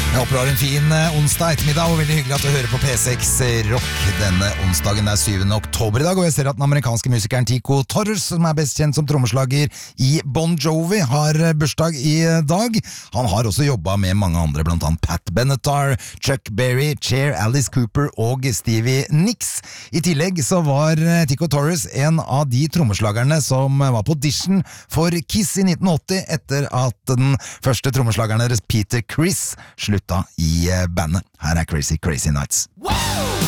Jeg håper du har en fin onsdag ettermiddag, og veldig hyggelig at du hører på P6 Rock denne onsdagen. Det er 7. oktober i dag, og jeg ser at den amerikanske musikeren Tico Torres, som er best kjent som trommeslager i Bon Jovi, har bursdag i dag. Han har også jobbet med mange andre, blant annet Pat Benatar, Chuck Berry, Cher, Alice Cooper og Stevie Nicks. I tillegg så var Tico Torres en av de trommeslagerne som var på audition for Kiss i 1980, etter at den første trommeslageren deres, Peter Criss, slutta i bandet. Her er Crazy Crazy Nights. Wow!